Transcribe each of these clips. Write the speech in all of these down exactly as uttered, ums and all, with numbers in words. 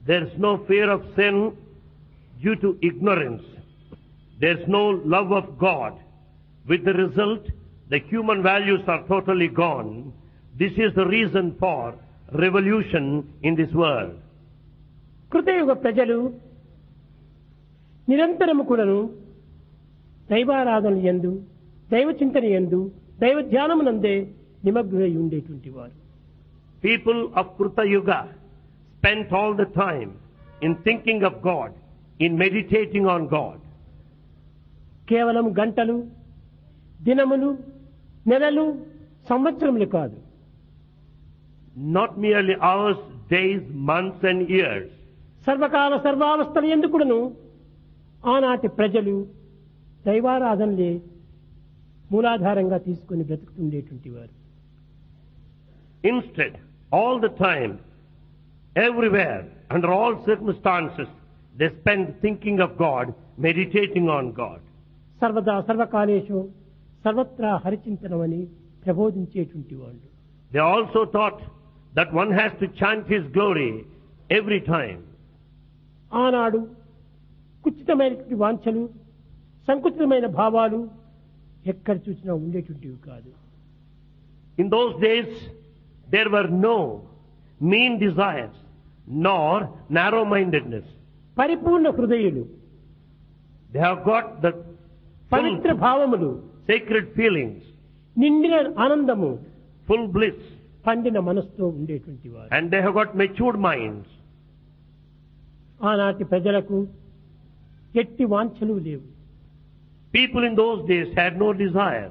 There is no fear of sin due to ignorance. There is no love of God. With the result, the human values are totally gone. This is the reason for revolution in this world. కృతయుగ ప్రజలు నిరంతరము కూడాను దైవారాధన యందు, దైవ చింతన యందు, దైవ ధ్యానమునందే నిమగ్నులై ఉండేటువంటి వారు. People of Kruta Yuga spent all the time in thinking of God, in meditating on God. కేవలం గంటలు, దినములు, నెలలు, సంవత్సరములు కాదు. Not merely hours, days, months and years. సర్వకాల సర్వావస్థలు ఎందుకును ఆనాటి ప్రజలు దైవారాధనలే మూలాధారంగా తీసుకుని బ్రతుకుతుండేటువంటి వారు. Instead, all the time, everywhere, under all circumstances, they spend thinking of God, meditating on God. సర్వదా సర్వకాలేషు సర్వత్రా హరిచింతనమని ప్రబోధించేటువంటి వాళ్ళు. They also thought that one has to chant His glory every time. ఆనాడు కుచితమైనటువంటి వాంఛలు, సంకుచితమైన భావాలు ఎక్కడ చూసినా ఉండేటువంటివి కాదు. In those days, there were no mean desires, nor narrow-mindedness. పరిపూర్ణ హృదయులు, They have got the Pavitra full భావములు, sacred feelings, నిండిన ఆనందము, full bliss, పండిన మనసుతో ఉండేటువంటి వారు. and they have got matured minds. ఆనాటి ప్రజలకు ఎట్టి వాంఛలు లేవు. People in those days had no desires.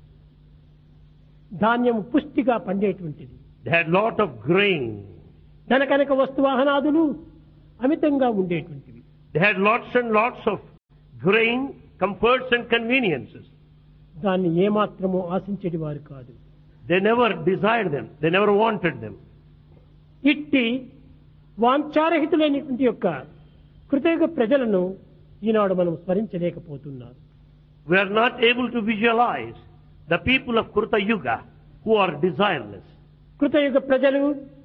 ధాన్యం పుష్టిగా పండేటువంటిది. They had lot of grain. ధనకనక వస్తువాహనాదులు అమితంగా ఉండేటువంటివి. They had lots and lots of grain, comforts and conveniences. దాన్ని ఏమాత్రమూ ఆశించేటి వారు కాదు. They never desired them. They never wanted them. ఇట్టి వాంఛారహితులైనటువంటి యొక్క కృతయుగ ప్రజలను ఈనాడు మనం స్మరించలేకపోతున్నారు. We are not able to visualize the people of Kruta Yuga who are desireless. కృతయుగ ప్రజలు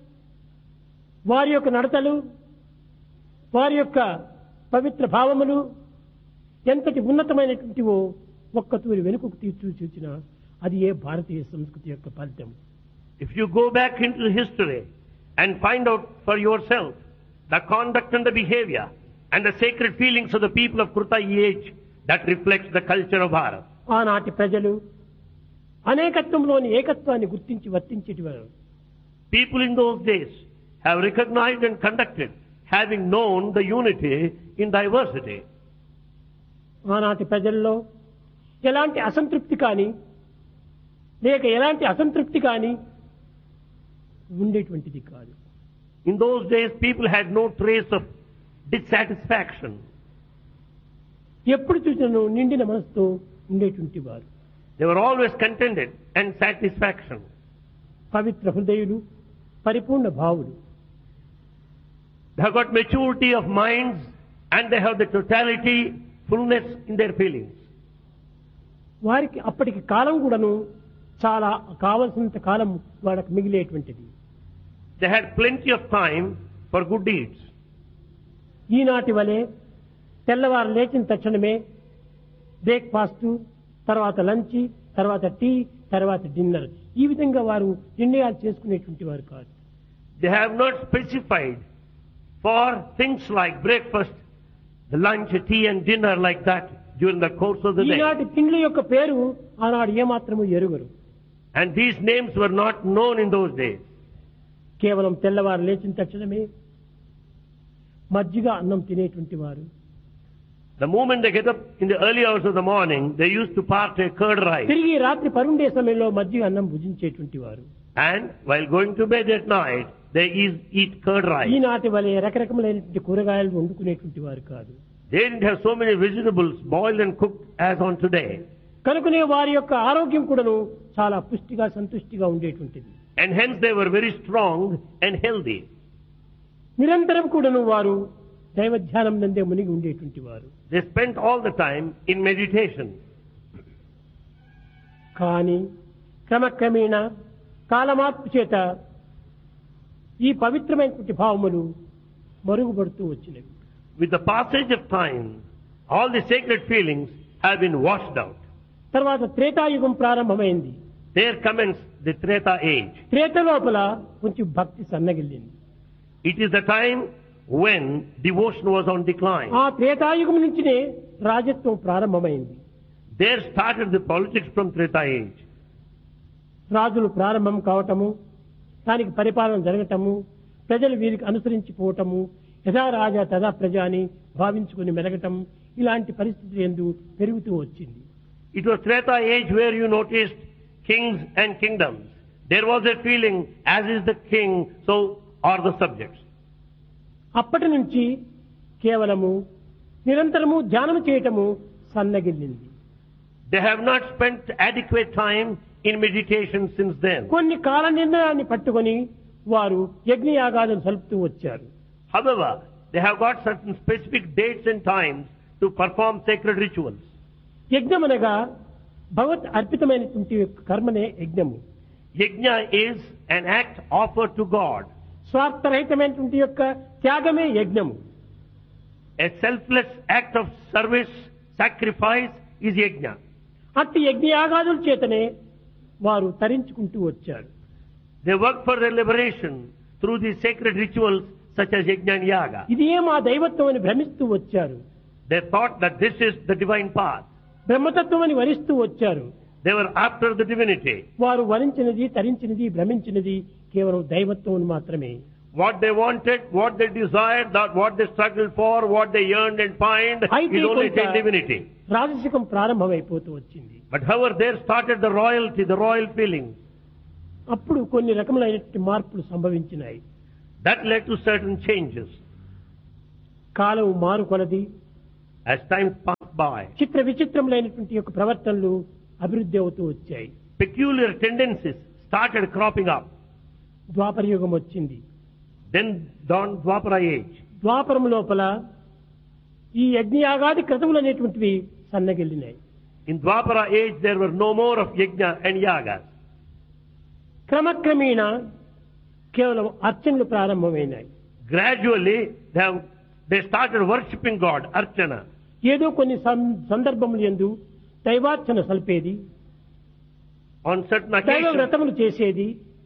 వారి యొక్క నడతలు, వారి యొక్క పవిత్ర భావములు ఎంతటి ఉన్నతమైనటువంటివో ఒక్క తూరి వెనుకకు తీర్చు చూచిన అది ఏ భారతీయ సంస్కృతి యొక్క ఫలితం. If you go back into the history and find out for yourself the conduct and the behavior and the sacred feelings of the people of Kruta age, that reflects the culture of Bharat. ఆనాటి ప్రజలు అనేకత్వంలోని ఏకత్వాన్ని గుర్తించి వర్తించేటివారు. People in those days have recognized and conducted, having known the unity in diversity. ఆనాటి ప్రజల్లో ఎలాంటి అసంతృప్తి కానీ లేక ఎలాంటి అసంతృప్తి కానీ ఉండేటువంటిది కాదు. In those days, people had no trace of dissatisfaction. ఎప్పుడు చూసినా నిండిన మనసుతో ఉండేటువంటి వారు. They were always contented and satisfaction. పవిత్ర హృదయులు, పరిపూర్ణ భావులు. They have got maturity of minds and they have the totality, fullness in their feelings. వారికి అప్పటికి కాలం కూడాను చాలా కావలసినంత కాలం వాళ్ళకి మిగిలేటువంటిది. They had plenty of time for good deeds. ఈనాటి వలె తెల్లవారు లేచిన తక్షణమే బ్రేక్ఫాస్ట్, తర్వాత లంచ్, తర్వాత టీ, తర్వాత డిన్నర్, ఈ విధంగా వారు నిర్ణయాలు చేసుకునేటువంటి వారు కాదు. They have not specified for things like breakfast, the lunch, tea and dinner like that during the course of the day. ఈనాటి తిండ్ల యొక్క పేరు ఆనాడు ఏమాత్రము ఎరుగరు. And these names were not known in those days. కేవలం తెల్లవారు లేచిన తక్షణమే మజ్జిగ అన్నం తినేటువంటి వారు. The moment they get up in the early hours of the morning, they used to partake curd rice. తిరిగి రాత్రి పరుండే సమయంలో మజ్జిగ అన్నం భుజించేటువంటి వారు. And while going to bed at night, they eat curd rice. ఈనాటి వలె రకరకములైనటువంటి కూరగాయలు వండుకునేటువంటి వారు కాదు. They didn't have so many vegetables boiled and cooked as on today. కనుకనే వారి యొక్క ఆరోగ్యం కూడాను చాలా పుష్టిగా సంతుష్టిగా ఉండేటువంటిది. And hence they were very strong and healthy. నిరంతరం కూడాను వారు దైవ ధ్యానం నందే మునిగి ఉండేటువంటి వారు. They spent all the time in meditation. కానీ క్రమక్రమేణ కాలమార్పు చేత ఈ పవిత్రమైనటువంటి భావములు మరుగుపడుతూ వచ్చినవి. With the passage of time, all the sacred feelings have been washed out. తర్వాత త్రేతాయుగం ప్రారంభమైంది. There commenced the Treta age. Treta లోపల కొంచెం భక్తి సన్నగిల్లింది. It is the time when devotion was on decline. ఆ త్రేతాయుగం నుంచినే రాజత్వం ప్రారంభమైంది. There started the politics from Treta age. రాజులు ప్రారంభం కావటము, దానికి పరిపాలన జరగటము, ప్రజలు వీరికి అనుసరించిపోవటము, యథా రాజా తదా ప్రజ అని భావించుకుని మెలగటం, ఇలాంటి పరిస్థితులు ఎందు పెరుగుతూ వచ్చింది. It was Treta age where you noticed kings and kingdoms. There was a feeling, as is the king, so are the subjects. అప్పటి నుంచి కేవలము నిరంతరము ధ్యానం చేయటము సన్నగిల్లింది. They have not spent adequate time in meditation since then. కొన్ని కాల నిర్ణయాన్ని పట్టుకొని వారు యజ్ఞయాగాదులు సలుపుతూ వచ్చారు. However, they have got certain specific dates and times to perform sacred rituals. యజ్ఞమనగా భగవత్ అర్పితమైనటువంటి కర్మనే యజ్ఞము. Yajna is an act offered to God. స్వార్థరహితమైనటువంటి యొక్క త్యాగమే యజ్ఞము. A selfless act of service, sacrifice is yajna. అట్టి యజ్ఞయాగాదుల చేతనే వారు తరించుకుంటూ వచ్చారు. They work for their liberation through these sacred rituals such as yajna and yaga. ఇదే మా దైవత్వం అని భ్రమిస్తూ వచ్చారు. They thought that this is the divine path. బ్రహ్మతత్వం అని వరిస్తూ వచ్చారు. They were after the divinity. వారు వరించినది, తరించినది, భ్రమించినది కేవలం దైవత్వం మాత్రమే. What they wanted, what they desired, that what they struggled for, what they yearned and find is only the divinity. రాజసికం ప్రారంభమైపోతూ వచ్చింది. But however, there started the royalty, the royal feelings. అప్పుడు కొన్ని రకములైన మార్పులు సంభవించినాయి. That led to certain changes. కాలం మారు కొలది As time passed by, చిత్ర విచిత్రములైనటువంటి యొక్క ప్రవర్తనలు అభివృద్ధి అవుతూ వచ్చాయి. peculiar tendencies started cropping up. ద్వాపర యుగం వచ్చింది. Then dawned Dwapara age. ద్వాపరం లోపల ఈ యజ్ఞయాగాది క్రతువులు అనేటువంటివి సన్నగిల్లినాయి. In Dwapara age, there were no more of yajna and yagas. క్రమక్రమేణా కేవలం అర్చనలు ప్రారంభమైనాయి. Gradually, they, have, they started worshipping God, archana. ఏదో కొన్ని సందర్భములు యందు దైవార్చన సల్పేది, On certain దైవ occasions, వ్రతములు చేసేది,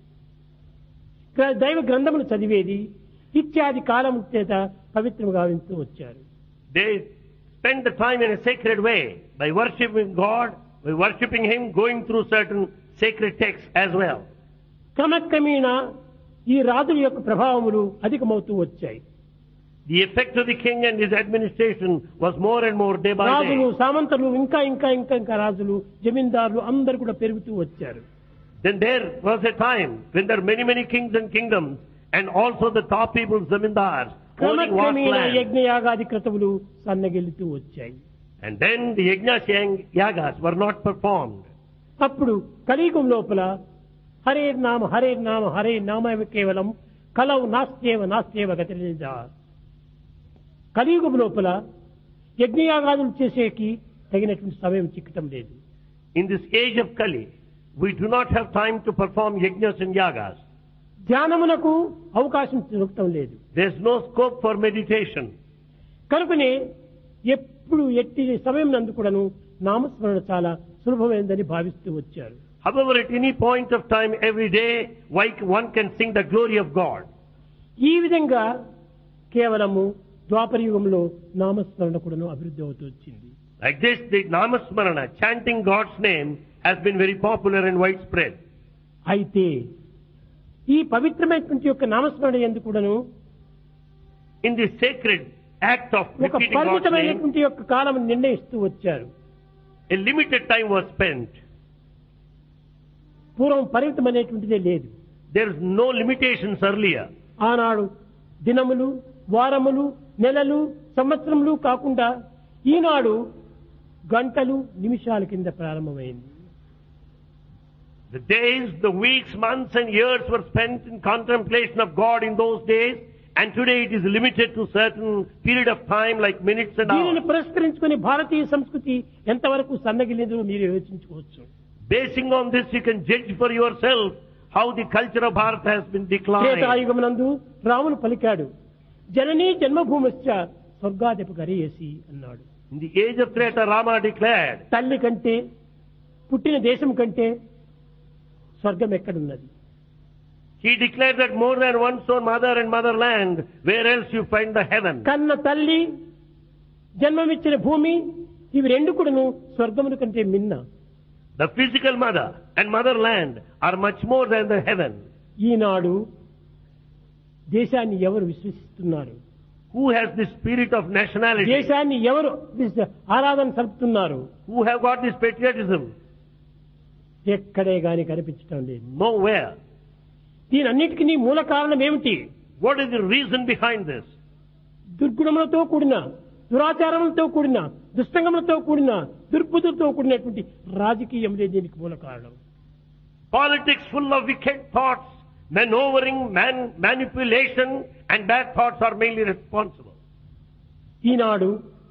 దైవ గ్రంథములు చదివేది ఇత్యాది కాలం చేత పవిత్రము గావిస్తూ వచ్చారు. they spend the time in a sacred way by worshipping God, by worshipping Him, going through certain sacred texts as well. క్రమక్రమేణా ఈ రాజుల యొక్క ప్రభావములు అధికమవుతూ వచ్చాయి. The effect of the king and his administration was more and more day by రాజులు, day. సామంతులు, ఇంకా ఇంకా ఇంకా ఇంకా రాజులు, జమీందారులు అందరూ కూడా పెరుగుతూ వచ్చారు. Then there was a time when there were many, many kings and kingdoms, and also the top people, zamindars, owning vast క్రమక్రమేణా land. యజ్ఞయాగాది క్రతువులు సన్నగిల్లుతూ వచ్చాయి. And then the yajnas and yagas were not performed. అప్పుడు కలియుగం లోపల హరే నామ హరే నామ హరే నామ కేవలం కలౌ నాస్త్యేవ నాస్త్యేవ గతిరేజ. కలియుగం లోపల యజ్ఞయాగాదులు చేసేకి తగినటువంటి సమయం చిక్కటం లేదు. In this age of Kali, we do not have time to perform yajnas and yagas. ధ్యానమునకు అవకాశం దొరకటం లేదు. There is no scope for meditation. కనుకనే ఎప్పుడు ఎట్టి సమయం నందు కూడాను నామస్మరణ చాలా సులభమైందని భావిస్తూ వచ్చారు. However, at any point of time, every day, one can sing the glory of God. ఈ విధంగా కేవలము ద్వాపర యుగంలో నామస్మరణ కూడాను అభివృద్ధి అవుతూ వచ్చింది. Like this, the Namasmarana, chanting God's name, has been very popular and widespread. అయితే ఈ పవిత్రమైనటువంటి యొక్క నామస్మరణ ఎందుకు కూడాను In this sacred act of ఒక repeating God's name, పరిమితమైనటువంటి యొక్క కాలం నిర్ణయిస్తూ వచ్చారు. a limited time was spent. పూర్వం పరిమితమైనటువంటిదే లేదు. There is no limitations earlier. ఆనాడు దినములు, వారములు, నెలలు, సంవత్సరములు కాకుండా ఈనాడు గంటలు, నిమిషాల కింద ప్రారంభమైంది. The days, the weeks, months and years were spent in contemplation of God in those days, and today it is limited to certain period of time like minutes and దీనిని hours. పురస్కరించుకుని భారతీయ సంస్కృతి ఎంతవరకు సన్నగిలిందో మీరు యోచించుకోవచ్చు. Basing on this, you can judge for yourself how the culture of Bharat has been declined. త్రేతాయుగమునందు రాముడు పలికాడు, జననీ జన్మభూమిశ్చ స్వర్గాధిప గరీయసి అన్నాడు. In the age of Treta, Rama declared, తల్లి కంటే పుట్టిన దేశం కంటే స్వర్గం ఎక్కడున్నది? he declared that more than one's own mother and motherland, where else you find the heaven? కన్న తల్లి, జన్మమిచ్చిన భూమి, ఇవి రెండు కూడాను స్వర్గముల కంటే మిన్న. The physical mother and motherland are much more than the heaven. ఈనాడు దేశాన్ని ఎవరు విశ్వసిస్తున్నారు? Who has the spirit of nationality? దేశాన్ని ఎవరు విశ్వ- ఆరాధన సలుపుతున్నారు? Who have got this patriotism? ఎక్కడే గాని కనిపించటం లేదు. Nowhere. దీనన్నిటికీ మూల కారణం ఏమిటి? What is the reason behind this? దుర్గుణములతో కూడిన, దురాచారములతో కూడిన, దుష్టంగములతో కూడిన, దుర్బుద్ధులతో కూడినటువంటి రాజకీయములే దీనికి మూల కారణం. Politics full of wicked thoughts, maneuvering, man, manipulation and bad thoughts are mainly responsible. ఈనాడు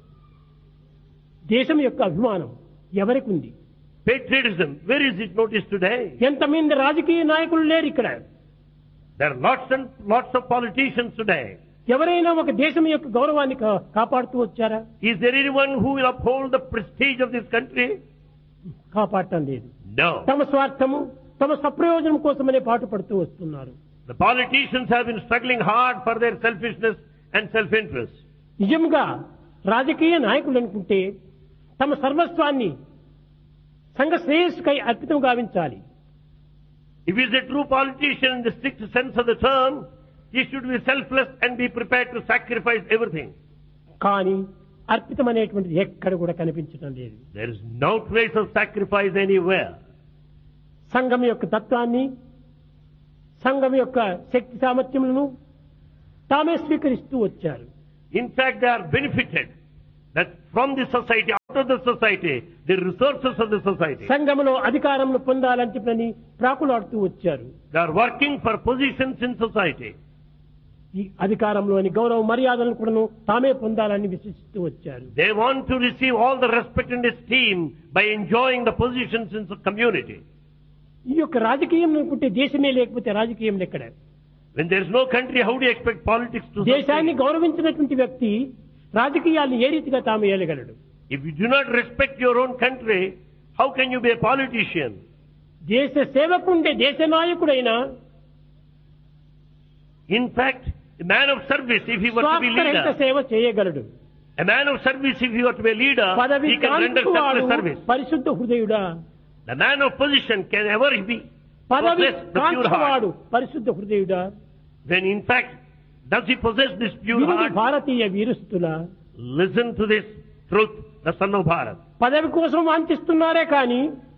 దేశం యొక్క అభిమానం ఎవరికి ఉంది? Patriotism, where is it noticed today? ఎంతమంది రాజకీయ నాయకులు లేరు ఇక్కడ. There are lots and lots of politicians today. ఎవరైనా ఒక దేశం యొక్క గౌరవాన్ని కా- కాపాడుతూ వచ్చారా? Is there anyone who will uphold the prestige of this country? కాపాడటం లేదు. No. తమ స్వార్థము, తమ సప్రయోజనం కోసమనే పాటుపడుతూ వస్తున్నారు. The politicians have been struggling hard for their selfishness and self-interest. నిజంగా రాజకీయ నాయకులు అనుకుంటే తమ సర్వస్వాన్ని సంఘ శ్రేయస్సుకై అర్పితం గావించాలి. If he is a true politician in the strict sense of the term, he should be selfless and be prepared to sacrifice everything. కానీ అర్పితం అనేటువంటిది ఎక్కడ కూడా కనిపించడం లేదు. There is no trace of sacrifice anywhere. సంఘం యొక్క తత్వాన్ని, సంఘం యొక్క శక్తి సామర్థ్యములను తామే స్వీకరిస్తూ వచ్చారు. In fact, they are benefited that from the society, out of the society, the resources of the society. సంఘములో అధికారమును పొందాలని చెప్పని ప్రాకులాడుతూ వచ్చారు. They are working for positions in society. ఈ అధికారంలోని గౌరవ మర్యాదలను కూడాను తామే పొందాలని విశ్వసిస్తూ వచ్చారు. They want to receive all the respect and esteem by enjoying the positions in the community. ఈ యొక్క రాజకీయం అనుకుంటే దేశమే లేకపోతే రాజకీయం ఎక్కడ? When there is no country, how do you expect politics to దేశాన్ని succeed? గౌరవించినటువంటి వ్యక్తి రాజకీయాలను ఏ రీతిగా తాము ఏలగలడు? If you do not respect your own country, how can you be a politician? దేశ సేవకుండే దేశ నాయకుడైనా In fact, a man of service, if he were to be స్వార్థరహిత leader, సేవ చేయగలడు. a man of service, if he were to be a leader, పదవి he can render కాంచువాడు selfless service. పరిశుద్ధ హృదయుడా. The man of position can ever be పదవి possess the pure కాంచువాడు heart. పరిశుద్ధ హృదయుడా. When in fact, does he possess this pure వీరు heart? Bharatiya వీరస్తుల Listen to this truth, the son of Bharat. పదవి కోసం వాంఛిస్తున్నారే కానీ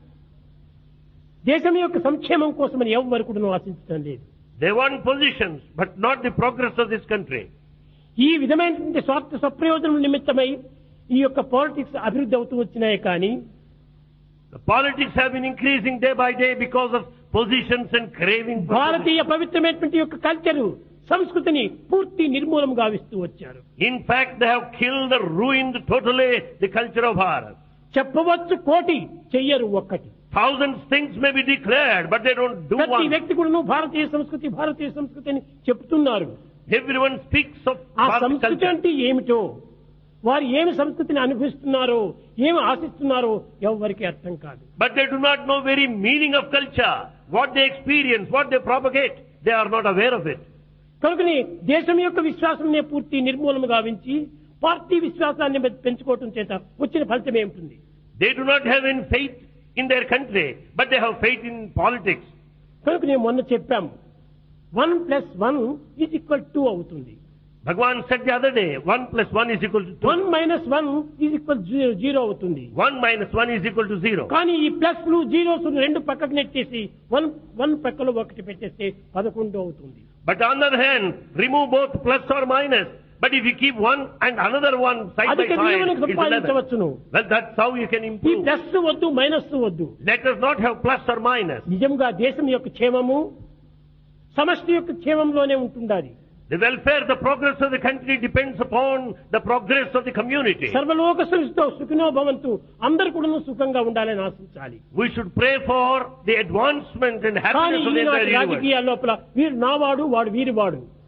దేశం యొక్క సంక్షేమం కోసమని ఎవరు కూడా ఆశించడం లేదు. They want positions, but not the progress of this country. ఈ విధమైనటువంటి స్వార్థ సప్రయోజనం నిమిత్తమై ఈ యొక్క పాలిటిక్స్ అభివృద్ధి అవుతూ వచ్చినాయి కానీ The politics have been increasing day by day because of positions and craving for positions. భారతీయ పవిత్రమైనటువంటి యొక్క కల్చరు, సంస్కృతిని పూర్తి నిర్మూలం గావిస్తూ వచ్చారు. In fact, they have killed or ruined totally the culture of Bharat. చెప్పవచ్చు కోటి, చెయ్యరు ఒక్కటి. Thousands things may be declared, but they don't do ప్రతి one. వ్యక్తి కూడా భారతీయ సంస్కృతి భారతీయ సంస్కృతి అని చెప్తున్నారు. Everyone speaks of ఆ Bharat సంస్కృతి culture. అంటే ఏమిటో, వారు ఏమి సంస్కృతిని అనుభవిస్తున్నారో, ఏమి ఆశిస్తున్నారో ఎవరికి అర్థం కాదు. But they do not know very meaning of culture, what they experience, what they propagate. They are not aware of it. కనుకని దేశం యొక్క విశ్వాసాన్ని పూర్తి నిర్మూలన గావించి పార్టీ విశ్వాసాన్ని పెంచుకోవటం చేత వచ్చిన ఫలితం ఏమిటి? They do not have any faith in their country, but they have faith in politics. కనుక నేను మొన్న చెప్పాము, one plus one is equal two అవుతుంది. Bhagavan said the other day, one plus one is equal to two. One minus one is equal zero అవుతుంది. one minus one is equal to zero. కానీ ఈ plus లు zeros రెండు పక్కకు నెట్టేసి one one పక్కలో ఒకటి పెట్టేస్తే పదకొండు అవుతుంది. But on the other hand, remove both plus or minus. But if you keep one and another one side by అధిక side, విలువను it's eleven. సంపాదించవచ్చును. Well, that's how you can ఈ improve. ప్లస్ వద్దు, minus వద్దు. Let us not have plus or minus. నిజంగా దేశం యొక్క క్షేమము సమష్టి యొక్క క్షేమంలోనే ఉంటుండాలి. The welfare, the progress of the country depends upon the progress of the community. సర్వలోక సృష్టితో సుఖినో భవంతు, అందరు కూడా సుఖంగా ఉండాలని ఆశించాలి. We should pray for the advancement and కానీ happiness of the ఈనాటి entire universe. రాజకీయాల లోపల వీరు నావాడు, వాడు వీరివాడు.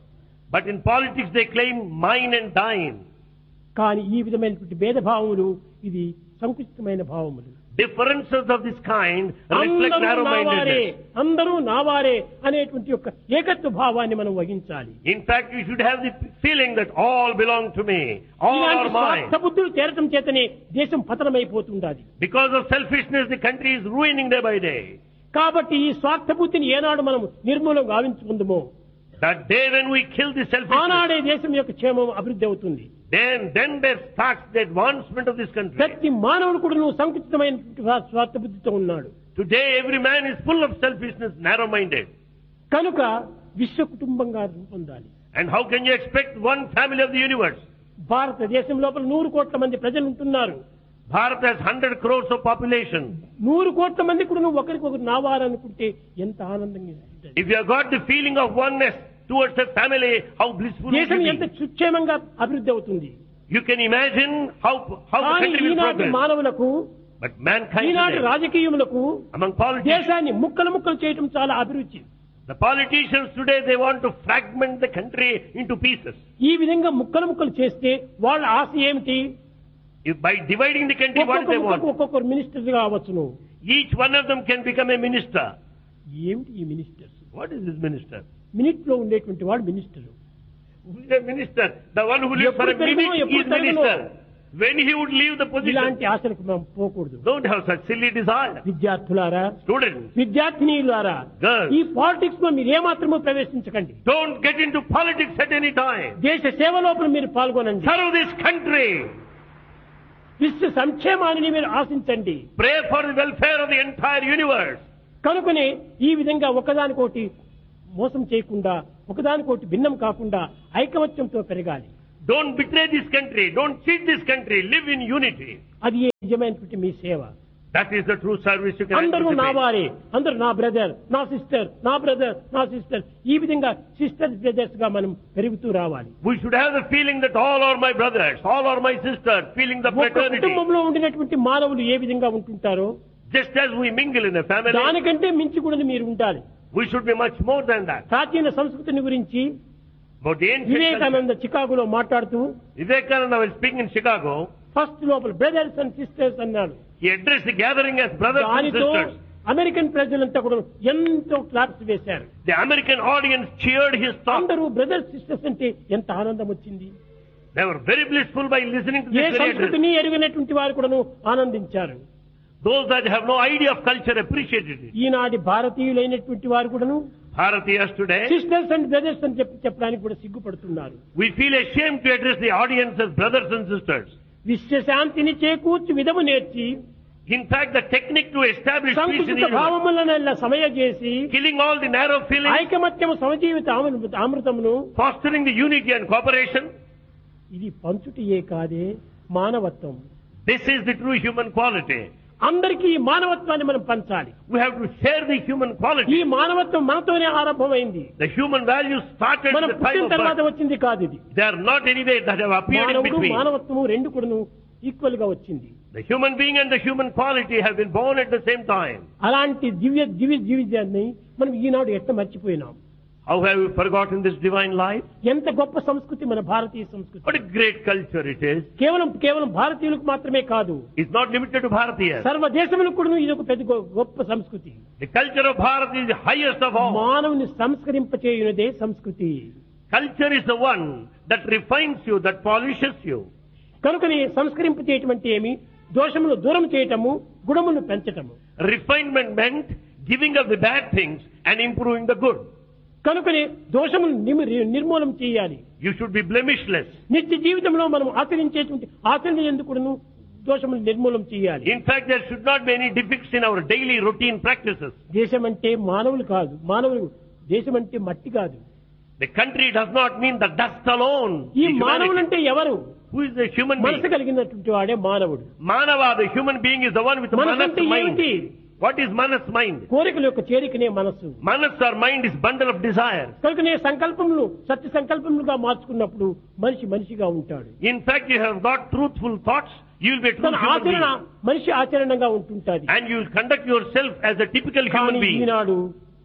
But in politics they claim mine and thine. కానీ ఈ విధమైనటువంటి భేదభావములు ఇది సంకుచితమైన భావములు. Differences of this kind reflect అందరూ నావారే, narrow-mindedness. అందరూ నావారే అనేటువంటి యొక్క ఏకత్వ భావాన్ని మనం వహించాలి. In fact, you should have the feeling that all belong to me, all ఇలాంటి are mine. స్వార్థ బుద్ధులు చేరటం చేతనే దేశం పతనమైపోతుండాలి. Because of selfishness, the country is ruining day by day. కాబట్టి ఈ స్వార్థ బుద్ధిని ఏనాడు మనం నిర్మూలం గావించుకుందామో That day when we kill the selfishness, ఆనాడే దేశం యొక్క క్షేమం అభివృద్ధి అవుతుంది. then then there starts the advancement of this country. ప్రతి మానవుడు కూడా నువ్వు సంకుచితమైన స్వార్థ బుద్ధితో ఉన్నాడు. Today every man is full of selfishness, narrow-minded. కనుక విశ్వ కుటుంబంగా రూపొందాలి. And how can you expect one family of the universe? భారతదేశం లోపల నూరు కోట్ల మంది ప్రజలు ఉంటున్నారు. Bharat has one hundred crores of population. నూరు కోట్ల మంది కూడా నువ్వు ఒకరికొకరు నావారనుకుంటే ఎంత ఆనందంగా ఉంటుంది. If you have got the feeling of oneness towards a family, how blissful it దేశం will ఎంత be. సుక్షేమంగా అభివృద్ధి అవుతుంది. You can imagine how how the కానీ country will ఈనాటి progress. మానవులకు, But mankind ఈనాటి today, రాజకీయములకు among politicians, దేశాన్ని ముక్కలు ముక్కలు చేయటం చాలా అభిరుచి. the politicians today, they want to fragment the country into pieces. ఈ విధంగా ముక్కలు ముక్కలు చేస్తే వాళ్ళ ఆశ ఏమిటి? If by dividing the country, what do they ఒక్కొక్క want? ఒక్కొక్కరు మినిస్టర్ కావచ్చును. Each one of them can become a minister. ఏమిటి ఈ ministers? What is this minister? Minute లో ఉండేటువంటి వాడు minister. Who is a minister? The one who lives for a ఎప్పుడు పెరుగునో, minute ఎప్పుడు is తరుగునో. minister. When he would leave the position, ఇలాంటి ఆశలకు మనం పోకూడదు. don't have such silly desire. విద్యార్థులారా, Students, విద్యార్థినీలారా, Girls. ఈ పాలిటిక్స్ లో మీరు ఏమాత్రమూ ప్రవేశించకండి. don't get into politics at any time. దేశ సేవ లోపల మీరు పాల్గొనండి. Serve this country. విశ్వ సంక్షేమాన్ని మీరు ఆశించండి. Pray for the welfare of the entire universe. కనుకనే ఈ విధంగా ఒకదానికోటి మోసం చేయకుండా, ఒకదానికోటి భిన్నం కాకుండా ఐకమత్యంతో పెరగాలి. Don't betray this country. Don't cheat this country. Live in unity. అది ఏ నిజమైనటువంటి మీ సేవ. That is the true service you can అందరూ నా anticipate. వారే, అందరూ నా బ్రదర్, నా సిస్టర్, నా బ్రదర్, నా సిస్టర్, ఈ విధంగా సిస్టర్స్ బ్రదర్స్ గా మనం పెరుగుతూ రావాలి. We should have the feeling that all are my brothers, all are my sisters, feeling the ఒక fraternity. కుటుంబంలో ఉండినటువంటి మానవులు ఏ విధంగా ఉంటుంటారో Just as we mingle in a family, దానికంటే మించి కూడా మీరు ఉండాలి. we should be much more than that. ప్రాచీన సంస్కృతిని గురించి But the ancient culture, Vivekananda చికాగోలో మాట్లాడుతూ Vivekananda was speaking in Chicago. First లోపల బ్రదర్స్ అండ్ సిస్టర్స్ అన్నాడు. He addressed the gathering as brothers and దానితో sisters. అమెరికన్ ప్రజలంతా కూడా ఎంతో క్లాప్స్ వేశారు. The American audience cheered his talk. అందరూ బ్రదర్స్ సిస్టర్స్ అంటే ఎంత ఆనందం వచ్చింది. They were very blissful by listening to A this very address. సంస్కృతిని ఎరుగినటువంటి వారు కూడాను ఆనందించారు. Those that have no idea of culture appreciated it. ఈనాటి భారతీయులైనటువంటి వారు కూడాను Bharatiyas today, sisters and brothers అని చెప్పి చెప్పడానికి కూడా సిగ్గుపడుతున్నారు. we feel ashamed to address the audience as brothers and sisters. విశ్వశాంతిని చేకూర్చి విధము నేర్చి In fact, the technique to establish peace in the సంకుచిత universe, భావములనల్లా సమయ చేసి killing all the narrow feelings, ఐకమత్యము సమజీవిత ఆమ- అమృతమును fostering the unity and cooperation, ఇది పంచుటియే కాదే మానవత్వం. this is the true human quality. అందరికీ ఈ మానవత్వాన్ని మనం పంచాలి. We have to share the human ఈ quality. మానవత్వం మనతోనే ఆరంభమైంది. The human values started మనం at the time పుట్టిన of తర్వాత birth. వచ్చింది కాదు ఇది. They are not anyway that have appeared in మానవుడు between. మానవత్వము రెండు కూడాను ఈక్వల్ గా వచ్చింది. The human being and the human quality have been born at the same time. అలాంటి దివ్య దివ్య జీవితాన్ని మనం ఈనాడు ఎట్ట మర్చిపోయినాం. How have we forgotten this divine life? ఎంత గొప్ప సంస్కృతి మన భారతీయ సంస్కృతి. What a great culture it is. కేవలం కేవలం భారతీయులకు మాత్రమే కాదు, It's not limited to Bharatiyas. సర్వ దేశములకు కూడా ఇది ఒక పెద్ద గొ- గొప్ప సంస్కృతి. The culture of Bharat is the highest of all. మానవుని సంస్కరింపచేయునదే సంస్కృతి. Culture is the one that refines you, that polishes you. కనుకని సంస్కరింపచేయటం ఏమి? దోషములు దూరం చేయటము, గుణమును పెంచటము. Refinement meant giving up the bad things and improving the good. కనుకని దోషములు నిమి- నిర్మూలన చేయాలి. You should be blemishless. నిత్య జీవితంలో మనం ఆచరించేటువంటి ఆచరణ ఎందుకును దోషములు నిర్మూలన చేయాలి. In fact, there should not be any defects in our daily routine practices. దేశం అంటే మానవులు కాదు, మానవులు దేశం అంటే మట్టి కాదు. The country does not mean the dust alone. ఈ The humanity. మానవులు అంటే ఎవరు? Who is the human మనసు being? కలిగినటువంటి వాడే మానవుడు. Manava, the human being, is the one with మనసు manas అంటే mind. ఏమిటి? What is manas mind? కోరికల యొక్క చేరికనే మనస్సు. Manas or mind is bundle of desire. కనుకనే సంకల్పములు సత్య సంకల్పములుగా మార్చుకున్నప్పుడు మనిషి మనిషిగా ఉంటాడు. In fact, you have got truthful thoughts, you will be a true తన human ఆచరణ being. మనిషి ఆచరణంగా ఉంటుంటాది. And you will conduct yourself as a typical human కానీ being. ఈనాడు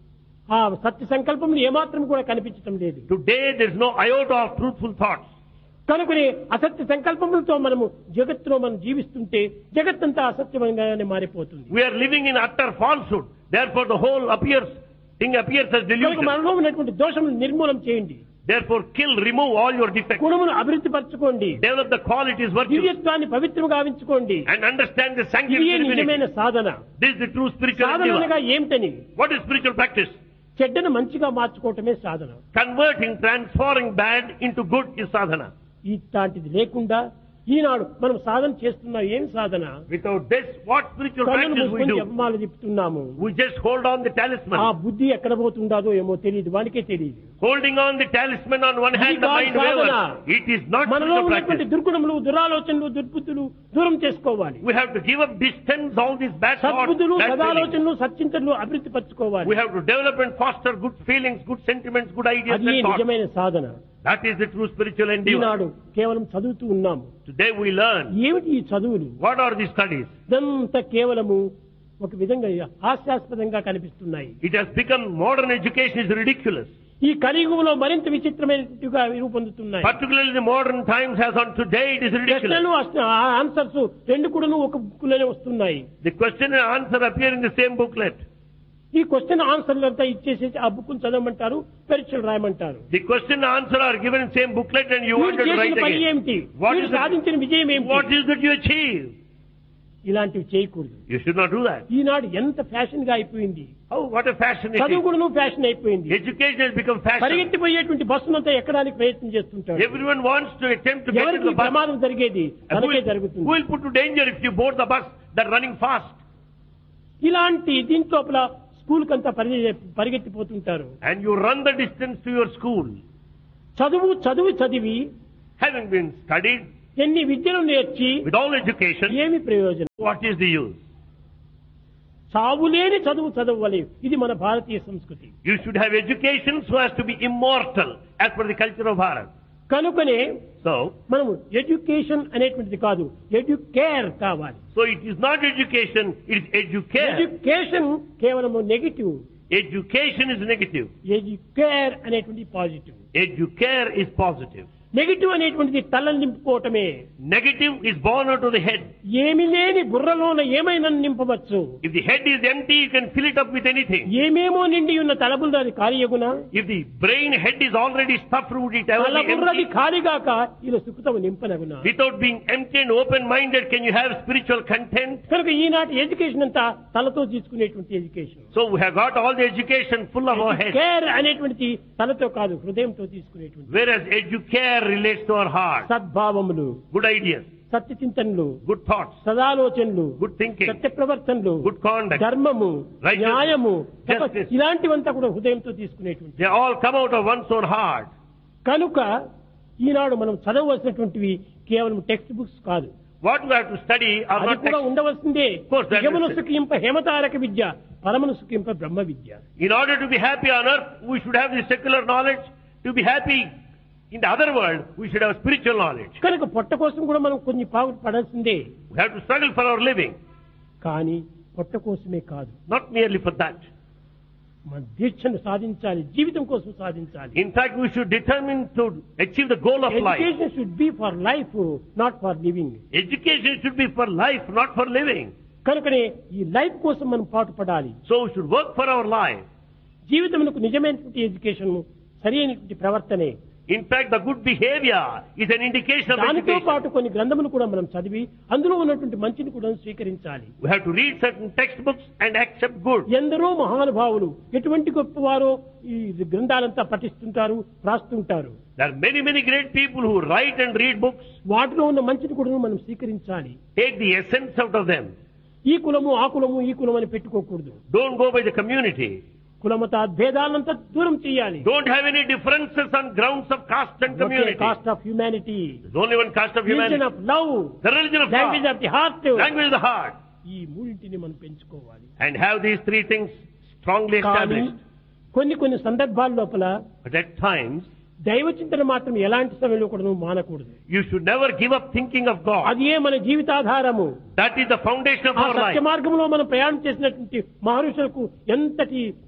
ఆ సత్య సంకల్పములు ఏమాత్రం కూడా కనిపించటం లేదు. Today there is no iota of truthful thoughts. కనుకనే అసత్య సంకల్పములతో మనము జగత్తులో మనం జీవిస్తుంటే జగత్తంతా అసత్యమంగానే మారిపోతుంది. We are living in utter falsehood. Therefore the whole appears, thing appears as కనుక delusion. మనలో ఉన్నటువంటి దోషములను నిర్మూలన చేయండి. Therefore kill, remove all your defects. గుణమును అభివృద్ధి పరచుకోండి. Develop the qualities, virtues, దివ్యత్వాన్ని పవిత్రంగా గావించుకోండి. and understand the sanctity ఇదే of నిజమైన divinity. Sadhana. This is the true spiritual Sadhana endeavor. అనగా ఏమిటని? What is spiritual practice? చెడ్డను మంచిగా మార్చుకోవటమే సాధన. Converting, transforming bad into good is sadhana. ఇట్లాంటిది లేకుండా ఈనాడు మనం సాధన చేస్తున్నాం. ఏం సాధన? Without this, what spiritual కన్నులు practice we మూసుకొని do? జపమాల తిప్పుతున్నాము. We just hold on the ఆ talisman. బుద్ధి ఎక్కడ పోతుండాదో ఏమో తెలియదు, వానికే తెలియదు. Holding on the talisman on one hand, the ఇది mind కాదు wavers. Sadhana. It is not మనలో spiritual ఉన్నటువంటి practice. దుర్గుణములు, దురాలోచనలు, దుర్బుద్ధులు దూరం చేసుకోవాలి. We have to give up, distance all these bad thoughts, సద్బుద్ధులు, bad feelings. సదాలోచనలు, సచ్చింతనలు అభివృద్ధి పరచుకోవాలి. We have to develop and foster good feelings, good sentiments, good ideas అది and thoughts. నిజమైన సాధన. That is the true spiritual endeavor. ఈనాడు కేవలం చదువుతూ ఉన్నాము. Today we learn. ఏమిటి ఈ చదువులు? What are these studies? ఇదంతా కేవలము ఒక విధంగా హాస్యాస్పదంగా కనిపిస్తున్నాయి. It has become, modern education is ridiculous. ఈ కలియుగంలో మరింత విచిత్రమైనట్టుగా రూపొందుతున్నాయి. Particularly the modern times as on today, it is ridiculous. ప్రశ్నలు ఆన్సర్స్ రెండు కూడాను ఒక బుక్ లోనే వస్తున్నాయి. The question and answer appear in the same booklet. ఈ క్వశ్చన్ ఆన్సర్లు అంతా ఇచ్చేసి ఆ బుక్ చదవమంటారు, పరీక్షలు రాయమంటారు. The question and answer are given in same booklet and you వీడు want to చేసిన write పని again. ఏమిటి? What వీడు is, the, సాధించిన విజయం ఏమిటి? what is that you achieve? ఇలాంటివి చేయకూడదు. You should not do that. ఈనాడు ఎంత ఫ్యాషన్ గా అయిపోయింది. Oh, what a fashion it చదువు is. కూడా ఫ్యాషన్ అయిపోయింది. Education has become fashion. పరిగెత్తిపోయేటువంటి బస్సునంతా ఎక్కడానికి ప్రయత్నం చేస్తుంటాడు. Everyone wants to attempt to get ఎవరికి into the bus. ప్రమాదం జరిగేది And who తనకే will, who జరుగుతుంది. will put to danger if you board the bus that running fast? ఇలాంటి దీంట్లోపల స్కూల్ కంతా పరిగెత్తిపోతుంటారు. And you run the distance to your school. చదువు చదువు చదివి Having been studied ఎన్ని విద్యలు నేర్చి with all education, ఏమి ప్రయోజనం? what is the use? సావులేని చదువు చదవాలి. ఇది మన భారతీయ సంస్కృతి. You should have education so as to be immortal as per the culture of Bharat. కనుకనే So, మనము ఎడ్యుకేషన్ అనేటువంటిది కాదు, ఎడ్యుకేర్ కావాలి. so it is not education, it is educare. Education కేవలము negative, Education is negative. Educare అనేటువంటి positive. Educare is positive. Negative అనేటువంటిది తలని నింపుకోవటమే. Negative is born out of the head. ఏమి లేని బుర్రలోన ఏమైనా నింపవచ్చు. If the head is empty, you can fill it up with anything. ఏమేమో నిండి ఉన్న తలబుర్ర అది ఖాళీయగునా? If the brain head is already stuffed, would it ever be తలబుర్రది empty? ఖాళీగాక ఇలా సుఖతము నింపనగునా? Without being empty and open-minded, can you have spiritual content? కనుక ఈనాటి education అంతా తలతో తీసుకునేటువంటి education. So we have got all the education full of our head. Care అనేటువంటిది తలతో కాదు, హృదయంతో తీసుకునేటువంటి. Whereas educare relates to our heart. సద్భావములు, Good ideas, Satya చింతనలు, good thoughts, సదాలోచనలు, good thinking, సత్య ప్రవర్తనలు, good conduct. ధర్మము, Righteousness, న్యాయము, justice. ఇలాంటివంతా కూడా హృదయంతో తీసుకునేటువంటి. They all come out of one's own heart. కనుక ఈనాడు మనం చదవవలసినటువంటివి కేవలం టెక్స్ట్ బుక్స్ కాదు. What we have to study are అది not కూడా texts. ఉండవలసిందే. course, that is యమను it. సుఖింప హేమతారక Vidya, పరమను సుఖింప Brahma Vidya. In order to be happy on earth, we should have the secular knowledge. To be happy in the other world, we should have spiritual knowledge. కనుక పొట్ట కోసం కూడా మనం కొన్ని పావులు పడాల్సిందే. We have to struggle for our living. కానీ పొట్ట కోసమే కాదు, Not merely for that. మన దీక్షను సాధించాలి, జీవితం కోసం సాధించాలి. In fact, we should determine to achieve the goal of life. Education should be for life, not for living. Education should be for life, not for living. కనుకనే ఈ life కోసం మనం పాటుపడాలి. So we should work for our life. జీవితమునకు నిజమైనటువంటి education సరైనటువంటి ప్రవర్తనే. In fact, the good behavior is an indication of దానితో education. పాటు కొన్ని గ్రంథములు కూడా మనం చదివి అందులో ఉన్నటువంటి మంచిని కూడా స్వీకరించాలి. We have to read certain textbooks and accept good. ఎందరో మహానుభావులు ఎటువంటి గొప్పవారో ఈ గ్రంథాలంతా పఠిస్తుంటారు, రాస్తుంటారు. There are many, many great people who write and read books. వాటిలో ఉన్న మంచిని కూడా మనం స్వీకరించాలి. Take the essence out of them. ఈ కులము ఆ కులము ఈ కులం అని పెట్టుకోకూడదు. Don't go by the community. కులమత భేదాలంతా దూరం చేయాలి. Don't have any differences on grounds of caste and community. Cost of humanity, There's only one caste of religion humanity. Of love, The religion of language love, of the heart. language of the heart. ఈ మూడింటిని మనం పెంచుకోవాలి. And have these three things strongly కానీ established. కొన్ని కొన్ని సందర్భాల లోపల But at times, దైవ చింతన మాత్రం ఎలాంటి సమయంలో కూడా నువ్వు మానకూడదు. you should never give up thinking of God. అది ఏ మన జీవితాధారము. That is the foundation of ఆ our సత్య life. మార్గంలో మనం ప్రయాణం చేసినటువంటి మహర్షులకు ఎంతటి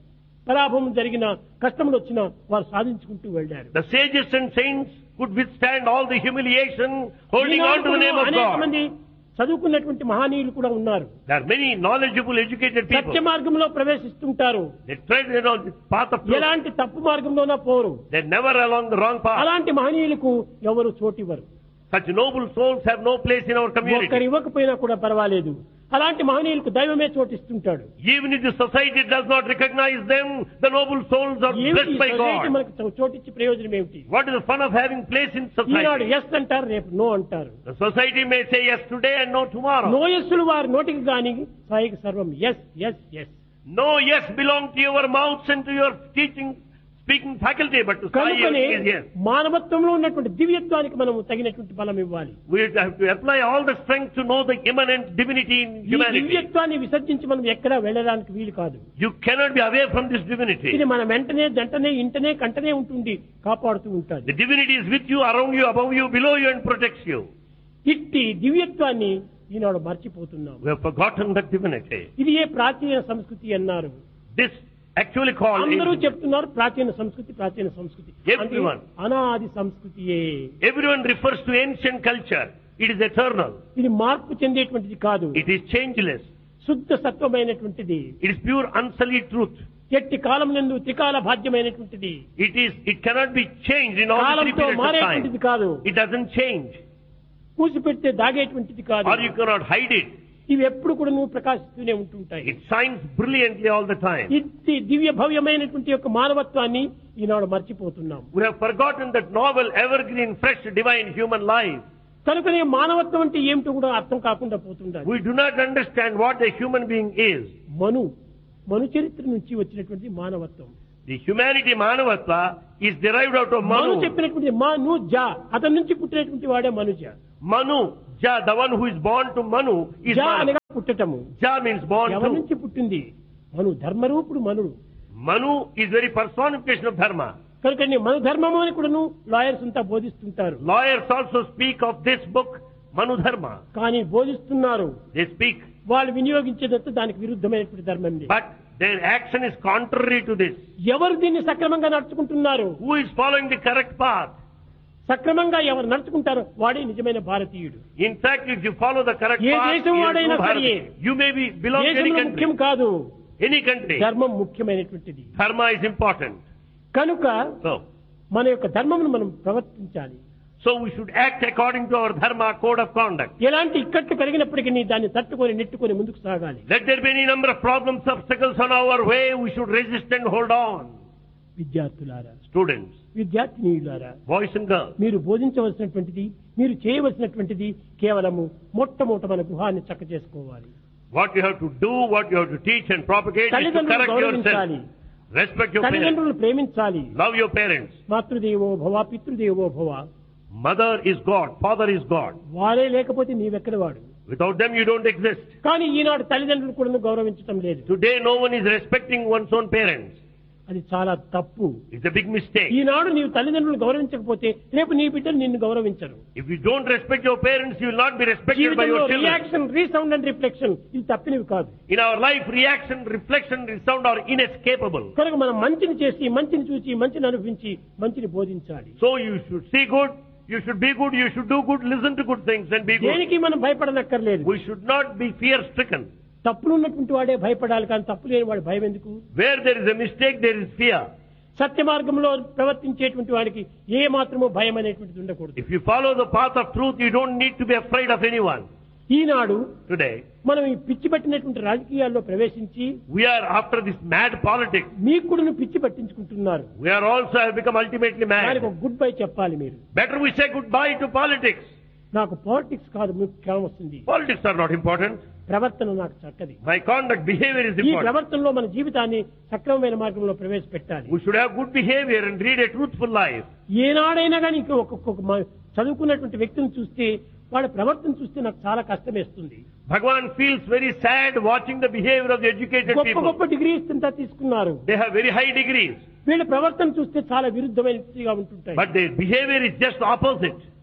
పరాభవం జరిగిన కష్టములు వచ్చినా వారు సాధించుకుంటూ వెళ్ళారు. The sages and saints could withstand all the humiliation holding on to the name of అనేక God. మంది చదువుకున్నటువంటి మహనీయులు కూడా ఉన్నారు. There are many knowledgeable, educated people. సత్య మార్గంలో ప్రవేశిస్తుంటారు. They tread you know, the path of truth. ఎలాంటి తప్పు మార్గంలోనా పోరు. They're never along the wrong path. అలాంటి మహనీయులకు ఎవరు చోటివ్వరు. Such noble souls have no place in our community. ఒక్కరు ఇవ్వకపోయినా కూడా పర్వాలేదు. అలాంటి మహనీయులకు దైవమే చోటిస్తుంటాడు. Even if the society does not recognize them, the noble souls are blessed by God. మనకు చోటిచ్చి ప్రయోజనం ఏమిటి? What is the fun of having place in Eenadu society? Yes అంటారు, రేపు నో అంటారు. The society may say yes today and no tomorrow. No ఎస్సులు వారి నోటికి గాని సాయికి సర్వం yes yes yes. No yes belong to your mouths and to your teaching, speaking faculty, but to say కనుకనే is yes. మానవత్వంలో ఉన్నటువంటి దివ్యత్వానికి మనం తగినటువంటి బలం ఇవ్వాలి. We have to apply all the strength to know the immanent divinity in ఈ humanity. దివ్యత్వాన్ని విసర్జించి మనం ఎక్కడా వెళ్ళడానికి వీలు కాదు. You cannot be away from this divinity. ఇది మన వెంటనే దంటనే ఇంటనే కంటనే ఉంటుంది, కాపాడుతూ ఉంటుంది. The divinity is with you, around you, above you, below you, and protects you. ఇట్టి దివ్యత్వాన్ని ఈనాడు మర్చిపోతున్నాం. We have forgotten that divinity. ఇది ఏ ప్రాచీన సంస్కృతి అన్నారు. This actually called అందరూ ancient. చెప్తున్నారు ప్రాచీన సంస్కృతి ప్రాచీన సంస్కృతి. Everyone. అంటే అనాది సంస్కృతియే. Everyone refers to ancient culture. It is eternal. ఇది మార్పు చెందేటువంటిది కాదు. It is changeless. శుద్ధ సత్వమైనటువంటిది. It is pure unsullied truth. ఎట్టి కాలం నందు త్రికాల భాగ్యమైనటువంటిది. It is. It cannot be changed in all the three కాలంతో periods of మారేటువంటిది time. కాదు. It doesn't change. పూసిపెడితే దాగేటువంటిది కాదు. Or you cannot hide it. ఇవి ఎప్పుడు కూడా నువ్వు ప్రకాశిస్తూనే ఉంటుంటాయి. It shines brilliantly all the time. ఇది దివ్య భవ్యమైనటువంటి యొక్క మానవత్వాన్ని ఈనాడు మర్చిపోతున్నాం. We have forgotten that novel, evergreen, fresh, divine human life. కనుకనే మానవత్వం అంటే ఏమిటో కూడా అర్థం కాకుండా పోతుండాలి. We do not understand what a human being is. మను మను చరిత్ర నుంచి వచ్చినటువంటి మానవత్వం. The humanity Manavatva is derived out of Manu Manu. చెప్పినటువంటి మను జా అతని నుంచి పుట్టినటువంటి వాడే మనుజ. Manu, Ja, the one who is born to Manu is జా Manu. అనగా పుట్టటము. Ja means born ఎవరి to. నుంచి పుట్టింది? మను ధర్మరూపుడు మనుడు. Manu is very personification of Dharma. కనుక మను ధర్మము అని కూడాను లాయర్స్ అంతా బోధిస్తుంటారు. Lawyers also speak of this book, Manu Dharma. కానీ బోధిస్తున్నారు, They speak, వాళ్ళు వినియోగించేదంతా దానికి విరుద్ధమైనటువంటి ధర్మం. but their action is contrary to this. ఎవరు దీన్ని సక్రమంగా నడుచుకుంటున్నారు? Who is following the correct path? సక్రమంగా ఎవరు నడుచుకుంటారో వాడే నిజమైన భారతీయుడు. In fact, if you follow the correct A path, దేశం you are వాడైనా true సరే, Bharati. You may be belong to any దేశంలో country. ముఖ్యం కాదు, Any country. ధర్మం ముఖ్యమైనటువంటిది. Dharma is important. కనుక So, మన యొక్క ధర్మమును మనం ప్రవర్తించాలి. so we should act according to our Dharma code of conduct. ఎలాంటి ఇక్కట్లు కలిగినప్పటికీ దాన్ని తట్టుకొని నెట్టుకొని ముందుకు సాగాలి. Let there be any number of problems, obstacles on our way, we should resist and hold on. విద్యార్థులారా, Students, విద్యార్థినీయులారా, boys and girls, మీరు బోధించవలసినటువంటిది, మీరు చేయవలసినటువంటిది కేవలము మొట్టమొదట మన గృహాన్ని చక్క చేసుకోవాలి. what you have to do, what you have to teach and propagate is to తల్లిదండ్రులను correct గౌరవించాలి. yourself. Respect your parents. తల్లిదండ్రులను ప్రేమించాలి. Love your parents. మాతృదేవో భవ పితృదేవో భవ. Mother is God. Father is God. వారే లేకపోతే నీవెక్కడ వాడు. Without them you don't exist. కానీ ఈనాడు తల్లిదండ్రులు కూడా గౌరవించడం లేదు. Today no one is respecting one's own parents. అది చాలా తప్పు. It's a big mistake. ఈనాడు నీవు తల్లిదండ్రులు గౌరవించకపోతే రేపు నీ బిడ్డలు నిన్ను గౌరవించరు. If you don't respect your parents, you will not be respected by జీవితంలో your children. Reaction, resound and reflection ఇది తప్పినవి కాదు. In our life, reaction, reflection, resound are inescapable. కనుక మనం మంచిని చేసి, మంచిని చూసి, మంచిని అనుభవించి, మంచిని బోధించాలి. So you should see good, you should be good, you should do good, listen to good things and be good. దేనికి మనం భయపడనక్కర్లేదు. We should not be fear stricken. తప్పులు ఉన్నటువంటి వాడే భయపడాలి, కానీ తప్పు లేని వాడు భయం ఎందుకు? Where there is a mistake, there is fear. సత్య మార్గంలో ప్రవర్తించేటువంటి వాడికి ఏ మాత్రమూ భయం అనేటువంటిది ఉండకూడదు. If you follow the path of truth, you don't need to be afraid of anyone. Eenadu Today, మనం ఈ పిచ్చి పట్టినటువంటి రాజకీయాల్లో ప్రవేశించి we are after this mad politics. మీకు కూడా పిచ్చి పట్టించుకుంటున్నారు. We are also have become ultimately దానికి mad. ఒక గుడ్ బై చెప్పాలి మీరు. Better we say goodbye to politics. నాకు పాలిటిక్స్ కాదు ముఖ్యం వస్తుంది. Politics are not important. ప్రవర్తన నాకు చక్కది. My conduct, behavior is ఈ important. ప్రవర్తనలో మన జీవితాన్ని సక్రమమైన మార్గంలో ప్రవేశపెట్టాలి. We should have good behavior and lead a truthful life. ఏనాడైనా కానీ ఇంకా ఒక్కొక్క మ- చదువుకున్నటువంటి వ్యక్తిని చూస్తే వాడి ప్రవర్తన చూస్తే నాకు చాలా కష్టం వేస్తుంది. Bhagavan feels very sad watching the behavior of the educated గొప్ప people. గొప్ప డిగ్రీస్ అంతా తీసుకున్నారు. They have very high degrees, వీళ్ళ ప్రవర్తన చూస్తే చాలా విరుద్ధమైనదిగా ఉంటుంటాయి. but their behavior is just opposite.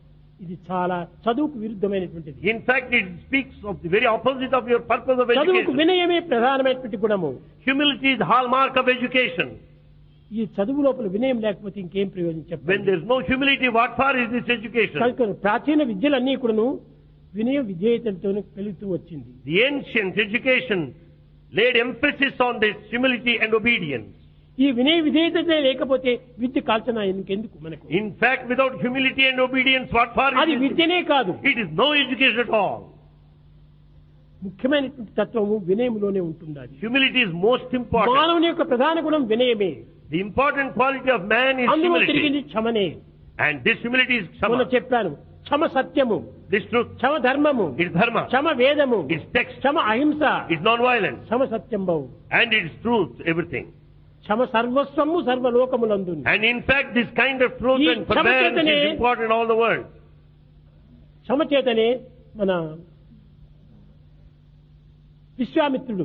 ఇది చాలా చదువుకు విరుద్ధమైనటువంటిది. In fact, it speaks of the very opposite of your purpose of చదువుకు education. వినయమే ప్రధానమైనటువంటి గుణము. Humility is the hallmark of education. ఈ చదువు లోపల వినయం లేకపోతే ఇంకేం ప్రయోజనం When చెప్పండి. there is no humility, what for is this education? కనుక ప్రాచీన విద్యలన్నీ కూడాను వినయ విధేయతలతో పెరుగుతూ వచ్చింది. The ancient education laid emphasis on this humility and obedience. ఈ వినయ విధేయత లేకపోతే విద్య కాల్చన ఇంకెందుకు మనకు? In fact, without humility and obedience, what for అది is this? విద్యనే కాదు. It is no education at all. ముఖ్యమైనటువంటి తత్వము వినయములోనే ఉంటుండాలి. Humility is most important. మానవుని యొక్క ప్రధాన గుణం వినయమే. The important quality of man is అందులో తిరిగింది humility. క్షమనే. And this humility is మొన్న Kshama. చెప్పాను, క్షమ సత్యము, This truth క్షమ ధర్మము, is Dharma. క్షమ వేదము, It's text. క్షమ అహింస, It's non-violence. క్షమ సత్యం బహు, And it's truth, everything. Kshama Sarvasvamu సర్వలోకములందు. And in fact, this kind of truth ఈ and forbearance Kshama is important in all the world. క్షమ చేతనే మన విశ్వామిత్రుడు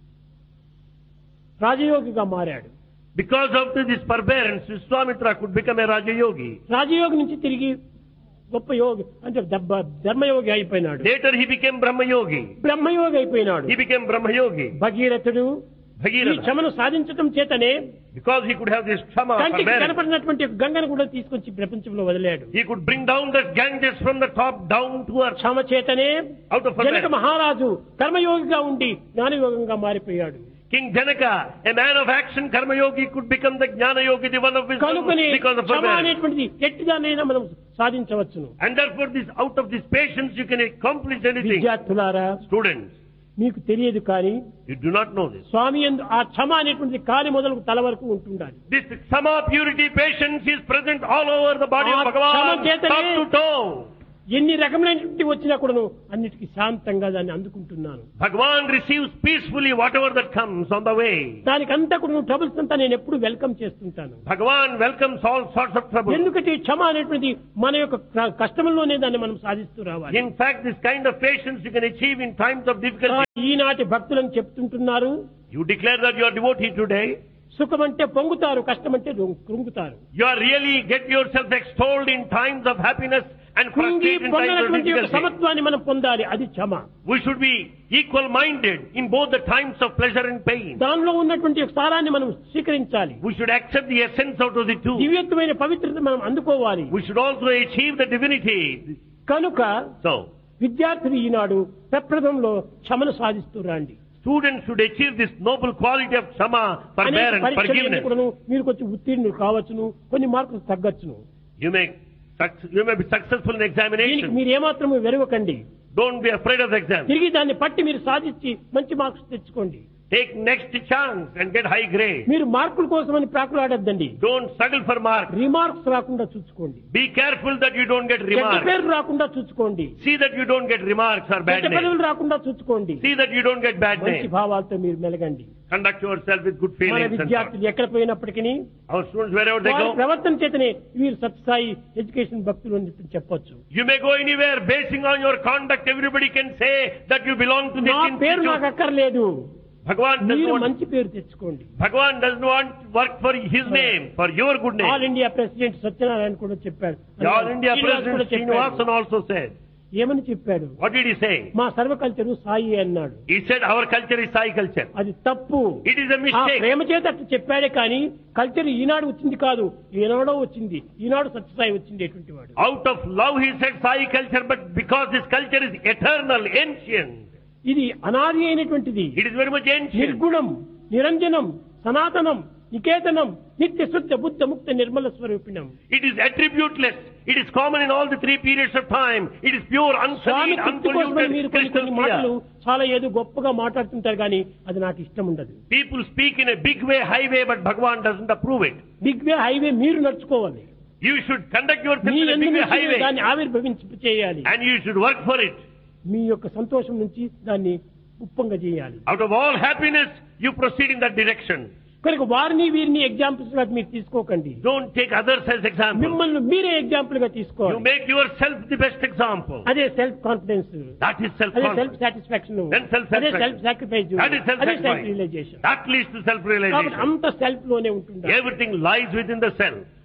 రాజయోగిగా మారాడు. Because of this forbearance, Vishwamitra could become a Raja Yogi. రాజయోగి నుంచి తిరిగి గొప్ప యోగి అంటే దబ్బ- ధర్మయోగి అయిపోయినాడు. Later he became Brahma Yogi. బ్రహ్మయోగి అయిపోయినాడు. He became Brahma Yogi. భగీరథుడు ఈ Bhagirath. క్షమను సాధించటం చేతనే Because he could have this Kshama, కంటికి forbearance. కనపడినటువంటి గంగను కూడా తీసుకొచ్చి ప్రపంచంలో వదిలాడు. He could bring down the Ganges from the top down to earth. క్షమ చేతనే Out of జనక forbearance. మహారాజు కర్మయోగిగా ఉండి జ్ఞానయోగంగా మారిపోయాడు. King Janaka, a man of action, Karma Yogi, could become the Jnana Yogi, the one of wisdom, కనుకని because of Kshama forbearance. అనేటువంటిది ఎట్టిదానైనా మనం సాధించవచ్చును. And therefore, this out of this patience, you can accomplish anything. విద్యార్థులారా, Students, మీకు తెలియదు కానీ you do not know this. స్వామి యందు ఆ క్షమ అనేటువంటిది కాలి మొదలకు తల వరకు ఉంటుండాలి. This Sama, purity, patience is present all over the body ఆ of Bhagavan, క్షమ చేతనే top to toe. ఎన్ని రకములైనటువంటి వచ్చినా కూడాను అన్నిటికీ శాంతంగా దాన్ని అందుకుంటున్నాను. Bhagavan receives peacefully whatever that comes on the way. దానికంతా కూడా ట్రబుల్స్ అంతా నేను ఎప్పుడు వెల్కమ్ చేస్తుంటాను. Bhagavan welcomes all sorts of trouble. ఎందుకంటే ఈ క్షమ అనేటువంటిది మన యొక్క క- కష్టంలోనే దాన్ని మనం సాధిస్తూ రావాలి. In fact, this kind of patience you can achieve in times of difficulty. ఈనాటి భక్తులను చెప్తుంటున్నారు, You declare that you are devotee today. సుఖం అంటే పొంగుతారు, కష్టం అంటే కృంగుతారు. You are really get yourself extolled in times of happiness and కృంగి frustrated in times of పొందనటువంటి యొక్క difficulty. సమత్వాన్ని మనం పొందాలి, అది క్షమ. We should be equal-minded in both the times of pleasure and pain. దానిలో ఉన్నటువంటి యొక్క సారాన్ని మనం స్వీకరించాలి. We should accept the essence out of the two. దివ్యత్వమైన పవిత్రత మనం అందుకోవాలి. We should also achieve the divinity. కనుక So, విద్యార్థులు ఈనాడు ప్రప్రథంలో క్షమను సాధిస్తూ రండి. students should achieve this noble quality of Kshama, అనేక forbearance, పరీక్షలు forgiveness. కూడాను మీరు కొంచెం ఉత్తీర్ణులు కావచ్చును, కొన్ని మార్కులు తగ్గచ్చును. You may, suc- you may be successful in దీనికి examination. మీరు ఏమాత్రము వెరవకండి. Don't be afraid of the exam. తిరిగి దాన్ని పట్టి మీరు సాధించి మంచి మార్క్స్ తెచ్చుకోండి. Take next chance and get high grade. మీరు మార్కుల కోసమని ప్రాకులాడద్దండి. Don't struggle for marks. Remarks రాకుండా చూసుకోండి. Be careful that you don't get చెడ్డ remarks. పేరు రాకుండా చూసుకోండి. See that you don't get remarks or bad చెడ్డ names. పదవులు రాకుండా చూసుకోండి. See that you don't get bad మంచి names. భావాలతో మీరు మెలగండి. Conduct yourself with good మన feelings and thoughts. విద్యార్థులు ఎక్కడ పోయినప్పటికీ Our students, wherever they వారి go, ప్రవర్తన చేతనే వీరు సత్సాయి ఎడ్యుకేషన్ భక్తులు అని చెప్పి చెప్పొచ్చు. you may go anywhere. Basing on your conduct, everybody can say that you belong to నా this పేరు నాకు institute. అక్కర్లేదు, Bhagavan doesn't మీరు want, మంచి పేరు తెచ్చుకోండి. Bhagavan doesn't want work for his name, for your good all name. India president Satyanarayana కూడా చెప్పాడు. The All India శ్రీనివాస్ కూడా President చెప్పాడు. Srinivasan also said. ఏమని చెప్పాడు? What did he say? మా సర్వ కల్చరు సాయి అన్నాడు. He said our culture is Sai culture. అది తప్పు. It is a ఆ mistake. ప్రేమ చేత అట్లా చెప్పాడే కానీ కల్చర్ ఈనాడు వచ్చింది కాదు, ఈనాడో వచ్చింది. ఈనాడు సత్యసాయి వచ్చింది ఎటువంటి వాడు. Out of love he said Sai culture, but because this culture is eternal, ancient. ఇది అనాది అయినటువంటిది. It is very much ancient. నిర్గుణం, నిరంజనం, సనాతనం, నికేతనం, నిత్య శుద్ధ బుద్ధ ముక్త Nirmala స్వరూపిణం. It is attributeless. It is common in all the three periods of time. It is pure, Swamy unsullied, తృప్తి కోసమని మీరు unpolluted, కొన్ని crystal కొన్ని మాటలు clear. చాలా ఏదో గొప్పగా మాట్లాడుతుంటారు కానీ అది నాకు ఇష్టం ఉండదు. People speak in a big way, high way, but Bhagavan doesn't approve it. Big way highway మీరు నడుచుకోవాలి. You should conduct yourself me in a big ఎందుకు way, high way, దాన్ని ఆవిర్భవించి చేయాలి. and you should work for it. మీ యొక్క సంతోషం నుంచి దాన్ని ఉప్పంగా చేయాలి. Out of all happiness, you proceed in that direction. కనుక వారిని వీరిని ఎగ్జాంపుల్స్ గా మీరు తీసుకోకండి. Don't take others as example. మిమ్మల్ని మీరే ఎగ్జాంపుల్ గా You తీసుకోవాలి. make yourself the best example. అదే సెల్ఫ్ కాన్ఫిడెన్స్, That is అదే self-confidence. Self satisfaction, Then self-satisfaction. అదే సెల్ఫ్ సాక్రిఫైస్, That is అదే self self-sacrifice. Realisation. That leads to కాబట్టి self-realization. అంత సెల్ఫ్ లోనే ఉంటుంది. Everything lies within the self.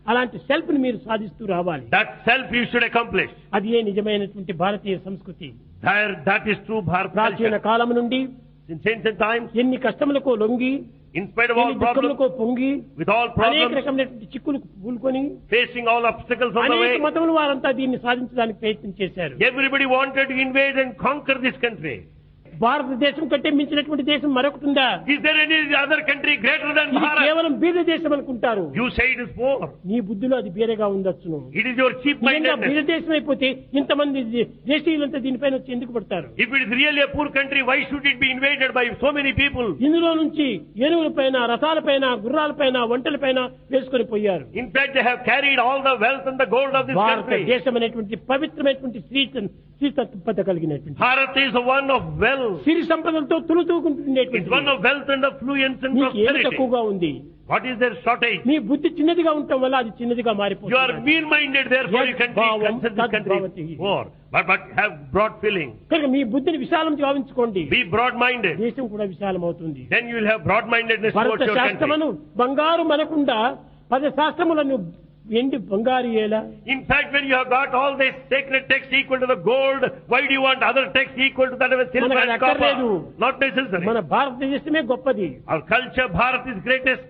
అలాంటి self ని మీరు సాధిస్తూ రావాలి. That self you should accomplish. అది ఏ నిజమైనటువంటి భారతీయ సంస్కృతి. There, that is true Bharat ప్రాచీన culture. కాలం నుండి Since ancient times, ఎన్ని కష్టములకు లొంగి in spite of all ఎన్ని problems, దుఃఖములకు పొంగి with all అనేక problems, రకమైనటువంటి చిక్కులకు పూనుకొని facing all obstacles on the అనేక way, మతముల వారంతా దీన్ని సాధించడానికి ప్రయత్నం చేశారు. everybody wanted to invade and conquer this country. భారతదేశం కంటే మించినటువంటి దేశం మరొకటి ఉందా? Is there any other country greater than ఇది Bharat? కేవలం బీద దేశం అనుకుంటారు. You say it is poor. నీ బుద్ధిలో అది బీరగా ఉండొచ్చును. It is your cheap నిజంగా బీద mindedness. దేశం అయిపోతే ఇంతమంది దే- దేశీయులంతా దీనిపైన వచ్చి ఎందుకు పడతారు? If it is really a poor country, why should it be invaded by so many people? ఇందులో నుంచి ఏనుగుల పైన రథాల పైన గుర్రాల పైన వంటల పైన వేసుకొని పోయారు. In fact, they have carried all the wealth and the gold of this country. భారతదేశం అనేటువంటి పవిత్రమైనటువంటి శ్రీ శ్రీతత్వత కలిగినటువంటి Bharat is a one of wealth. సిరి సంపదలతో It's తులుతూకుంటున్నటువంటి one of wealth and affluence and మీకు ఏమి prosperity. తక్కువగా ఉంది? What is their shortage? మీ బుద్ధి చిన్నదిగా ఉండటం వల్ల అది చిన్నదిగా You are మారిపోతుంది. mean-minded, therefore you can Yad-bhavam consider this country tad-bhavati. poor. But, but have broad feeling. కనుక మీ బుద్ధిని విశాలం గావించుకోండి. Be broad-minded. దేశం కూడా విశాలం అవుతుంది. Then you will have broad-mindedness Bharata towards your country. శాస్త్రమును బంగారు మనకుండా పద శాస్త్రములను ఎండి బంగారు ఏలా? In fact, when you have got all these sacred texts equal to the gold, why do you want other texts equal to that of a silver మనకు and అది అక్కర్లేదు. copper? Not necessary. మన భారతదేశమే గొప్పది. Our culture, Bharat is greatest.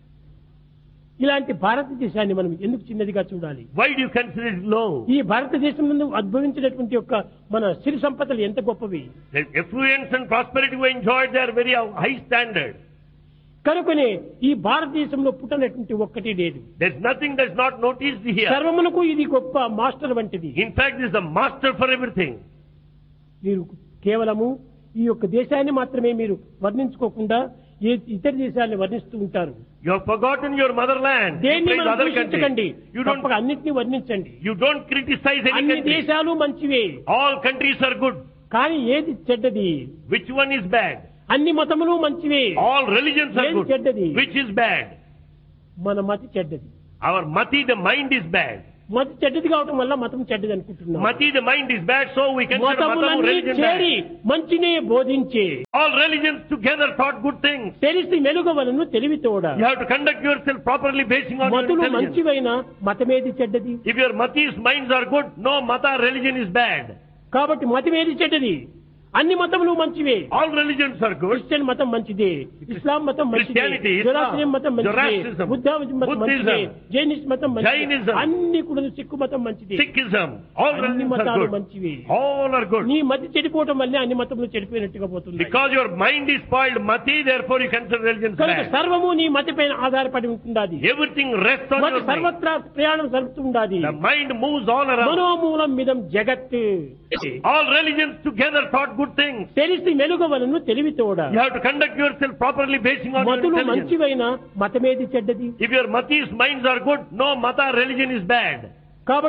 ఇలాంటి భారతదేశాన్ని మనం ఎందుకు చిన్నదిగా చూడాలి? Why do you consider it low? ఈ భారతదేశం నుండి ఉద్భవించినటువంటి యొక్క మన సిరి సంపదలు ఎంత గొప్పవి. The affluence and prosperity we enjoyed, they are very high standard. కనుకనే ఈ భారతదేశంలో పుట్టినటువంటి ఒక్కటి లేదు. There's nothing that's not noticed here. సర్వమునకు ఇది గొప్ప మాస్టర్ వంటిది. In fact, this is the master for everything. మీరు కేవలము ఈ యొక్క దేశాన్ని మాత్రమే మీరు వర్ణించుకోకుండా ఏ ఇతర దేశాలను వర్ణిస్తూ ఉంటారు. You have forgotten your motherland. You దేన్ని praise మనం other దూషించకండి. countries. You don't, తప్పక అన్నిటినీ వర్ణించండి. you don't criticize any అన్ని country. దేశాలు మంచివే. All countries are good. కానీ ఏది చెడ్డది? Which one is bad? అన్ని మతములు మంచివే. All religions are ఏది good. చెడ్డది? Which is bad? మన మతి చెడ్డది. Our mati, the mind is bad. మతి చెడ్డది కావటం వల్ల మతం చెడ్డది అనుకుంటున్నాం. Mati, the mind is bad, so we consider matamu మతములన్నీ religion చేరి bad. మంచినే బోధించే All religions together taught good things. తెలిసి మెలుగవలను తెలివితోడ. You have to conduct yourself properly basing on your మతులు intelligence. మంచివైన మతమేది చెడ్డది? If your matis minds are good, no mata religion is bad. కాబట్టి మతమేది చెడ్డది? అన్ని మతములు మంచివే. All religions are good. Christian మతం మంచిదే, ఇస్లాం మతం మంచిదే, Christianity, Islam, జొరాస్ట్రియన్ మతం మంచిదే, Zoroastrianism, బుద్ధాయిజం మతం మంచిదే, Buddhism, జైనిస్ట్ మతం మంచిదే, Jainism, అన్ని కూడా సిక్కు మతం మంచిదే. Sikhism, all అన్ని religions are మతాలు good. మంచివే. All are good. నీ మతి చెడిపోవటం వల్లే అన్ని మతములు చెడిపోయినట్టుగా పోతుంది. Because your mind is spoiled mati, therefore you consider religions కనుక bad. సర్వము నీ మతి పైన ఆధారపడి ఉంటున్నది. Everything rests on మతి your mind. సర్వత్రా ప్రయాణం జరుపుతుండాది. The mind moves all around. మనోమూలం మిదం జగత్. All religions together taught good things. తెలిసి మెలుగవలను తెలివితోడ. You have to conduct yourself properly basing on your మతులు intelligence. మంచివైన మతమేది చెడ్డది? If your matis minds are good, no mata religion is bad.